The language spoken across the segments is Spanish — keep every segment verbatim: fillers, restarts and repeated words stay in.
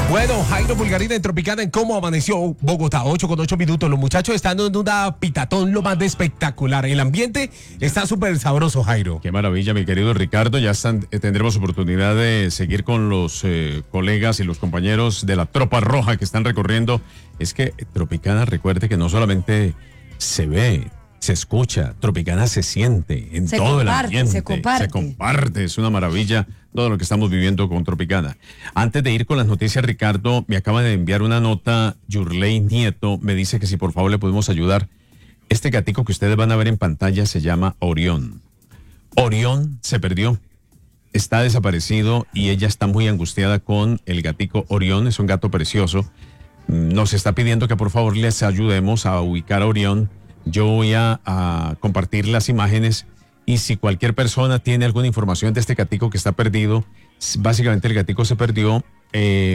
Bueno, Jairo Pulgarita en Tropicana, en cómo amaneció Bogotá, ocho con ocho minutos. Los muchachos están en una pitatón lo más de espectacular. El ambiente está súper sabroso, Jairo. Qué maravilla, mi querido Ricardo. Ya están, eh, tendremos oportunidad de seguir con los eh, colegas y los compañeros de la Tropa Roja que están recorriendo. Es que Tropicana, recuerde que no solamente se ve, se escucha, Tropicana se siente en se todo comparte, el ambiente. Se comparte. Se comparte, es una maravilla todo lo que estamos viviendo con Tropicana. Antes de ir con las noticias, Ricardo, me acaba de enviar una nota, Yurley Nieto, me dice que si por favor le podemos ayudar. Este gatico que ustedes van a ver en pantalla se llama Orión. Orión se perdió, está desaparecido y ella está muy angustiada con el gatico Orión, es un gato precioso. Nos está pidiendo que por favor les ayudemos a ubicar a Orión. Yo voy a, a compartir las imágenes y si cualquier persona tiene alguna información de este gatico que está perdido, básicamente el gatico se perdió, eh,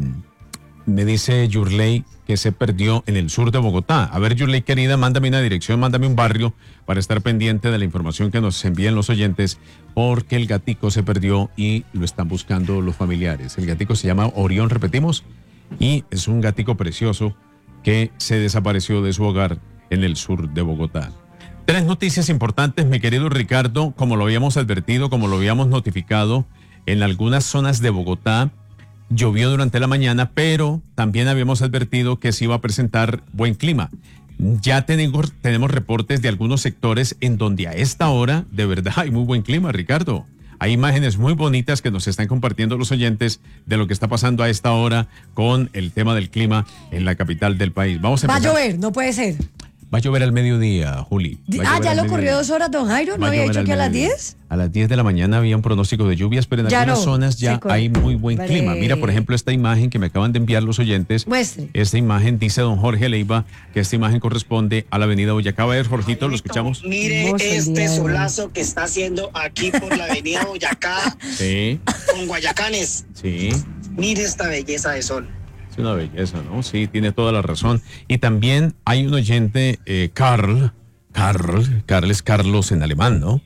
me dice Yurley que se perdió en el sur de Bogotá. A ver, Yurley querida, mándame una dirección, mándame un barrio para estar pendiente de la información que nos envíen los oyentes, porque el gatico se perdió y lo están buscando los familiares. El gatico se llama Orión, repetimos, y es un gatico precioso que se desapareció de su hogar en el sur de Bogotá. Tres noticias importantes, mi querido Ricardo, como lo habíamos advertido, como lo habíamos notificado, en algunas zonas de Bogotá llovió durante la mañana, pero también habíamos advertido que se iba a presentar buen clima. Ya tenemos, tenemos reportes de algunos sectores en donde a esta hora de verdad hay muy buen clima, Ricardo. Hay imágenes muy bonitas que nos están compartiendo los oyentes de lo que está pasando a esta hora con el tema del clima en la capital del país. Vamos a Va a empezar. llover, no puede ser. Va a llover al mediodía, Juli. Ah, ya lo ocurrió dos horas, don Jairo. ¿No había dicho que a las diez? A las diez de la mañana había un pronóstico de lluvias, pero en Ya algunas no, zonas ya seco. hay muy buen Vale. clima. Mira, por ejemplo, esta imagen que me acaban de enviar los oyentes. Muestre. Esta imagen dice don Jorge Leiva que esta imagen corresponde a la avenida Boyacá. A ver, Jorgito, ¿lo escuchamos? Mire Hermoso el día este de hoy. solazo que está haciendo aquí por la avenida Boyacá Sí, con Guayacanes. sí. Mire esta belleza de sol. Es una belleza, ¿no? Sí, tiene toda la razón. Y también hay un oyente, eh, Carl, Carl, Carl es Carlos en alemán, ¿no?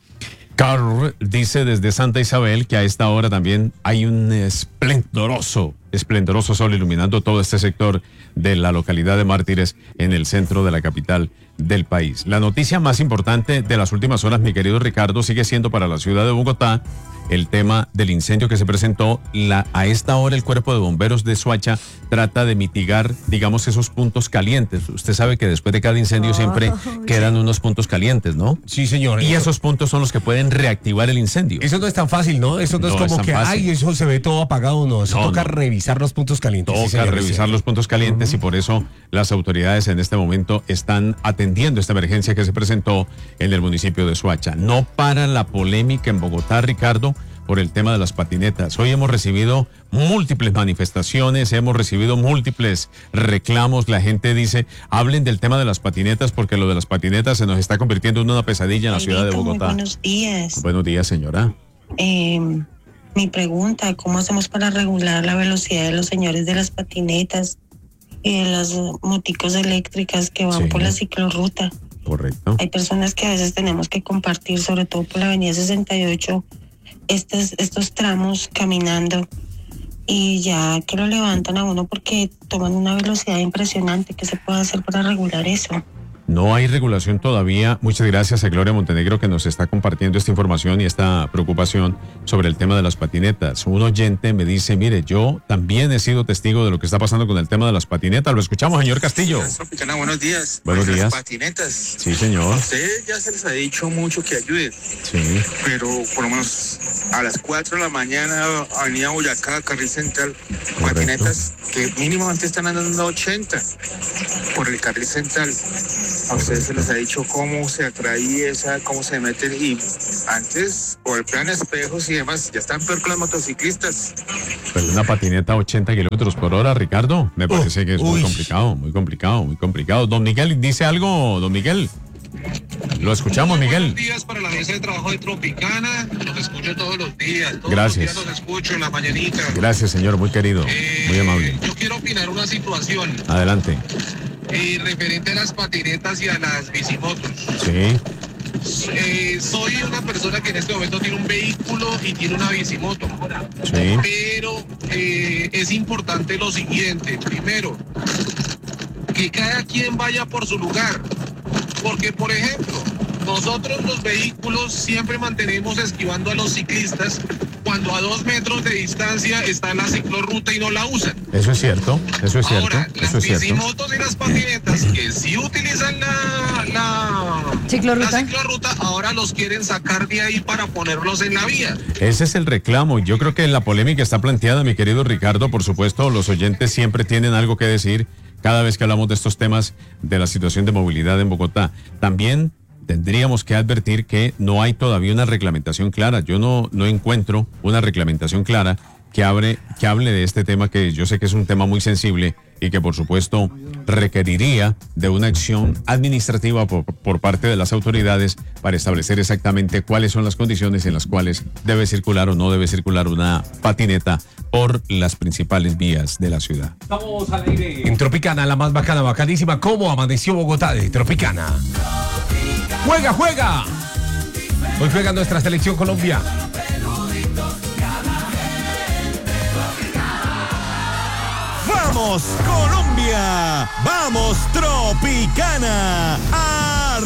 Carl dice desde Santa Isabel que a esta hora también hay un esplendoroso, esplendoroso sol iluminando todo este sector de la localidad de Mártires en el centro de la capital del país. La noticia más importante de las últimas horas, mi querido Ricardo, sigue siendo para la ciudad de Bogotá el tema del incendio que se presentó. La, a esta hora el Cuerpo de Bomberos de Soacha trata de mitigar, digamos, esos puntos calientes. Usted sabe que después de cada incendio Oh, siempre sí. quedan unos puntos calientes, ¿no? Sí, señor. Y eso, esos puntos son los que pueden reactivar el incendio. eso no es tan fácil, ¿no? Eso no, No es es como tan que, fácil. ay, eso se ve todo apagado, no. Eso No, toca no. revisar los puntos calientes. Toca sí, señor, revisar sí. los puntos calientes y por eso las autoridades en este momento están atendiendo esta emergencia que se presentó en el municipio de Soacha. No para la polémica en Bogotá, Ricardo, por el tema de las patinetas. Hoy hemos recibido múltiples manifestaciones, hemos recibido múltiples reclamos. La gente dice, hablen del tema de las patinetas porque lo de las patinetas se nos está convirtiendo en una pesadilla en la ciudad de Jairito, muy Bogotá. buenos días. Buenos días, señora. Eh, mi pregunta, ¿cómo hacemos para regular la velocidad de los señores de las patinetas y de las moticos eléctricas que van Sí. por la ciclorruta? Correcto. Hay personas que a veces tenemos que compartir, sobre todo por la avenida sesenta y ocho, estos, estos tramos caminando y ya que lo levantan a uno porque toman una velocidad impresionante. ¿Qué se puede hacer para regular eso? No hay regulación todavía. Muchas gracias a Gloria Montenegro que nos está compartiendo esta información y esta preocupación sobre el tema de las patinetas. Un oyente me dice, mire, yo también he sido testigo de lo que está pasando con el tema de las patinetas. Lo escuchamos, señor Castillo. Tropicana, buenos días. Buenos Las días. patinetas. Sí, señor. A ustedes ya se les ha dicho mucho que ayuden, Sí. pero por lo menos a las cuatro de la mañana, avenida Boyacá, carril central, patinetas que mínimo antes están andando a ochenta por el carril central. A ustedes se les ha dicho cómo se atraviesa, cómo se meten y antes, por el plan espejos y demás, ya están peor que los motociclistas. Pero una patineta a ochenta kilómetros por hora, Ricardo, me parece que es muy uy. complicado, muy complicado, muy complicado. Don Miguel, ¿dice algo, don Miguel? Lo escuchamos, Buenos Miguel. días para la mesa de trabajo de Tropicana. Los escucho todos los días. Todos Gracias. los días los escucho en la mañanita. Gracias, señor, muy querido, Eh, muy amable. Yo quiero opinar una situación Adelante. eh, referente a las patinetas y a las bicimotos. Sí. eh, soy una persona que en este momento tiene un vehículo y tiene una bicimoto. Sí. Pero eh, es importante lo siguiente. Primero, que cada quien vaya por su lugar. Porque, por ejemplo, nosotros los vehículos siempre mantenemos esquivando a los ciclistas cuando a dos metros de distancia está la ciclorruta y no la usan. Eso es cierto, eso es cierto, Ahora, eso las es cierto. bicimotos y las patinetas que sí utilizan la, la, ¿Ciclorruta? la ciclorruta, ahora los quieren sacar de ahí para ponerlos en la vía. Ese es el reclamo. Yo creo que la polémica está planteada, mi querido Ricardo. Por supuesto, los oyentes siempre tienen algo que decir cada vez que hablamos de estos temas de la situación de movilidad en Bogotá. También tendríamos que advertir que no hay todavía una reglamentación clara. Yo no, no encuentro una reglamentación clara que, abre, que hable de este tema, que yo sé que es un tema muy sensible y que por supuesto requeriría de una acción administrativa por, por parte de las autoridades para establecer exactamente cuáles son las condiciones en las cuales debe circular o no debe circular una patineta por las principales vías de la ciudad. Estamos al aire en Tropicana, la más bacana, bacanísima. ¿Cómo amaneció Bogotá de Tropicana? ¡Juega, juega! Hoy juega nuestra selección Colombia. ¡Vamos, Colombia! ¡Vamos, Tropicana!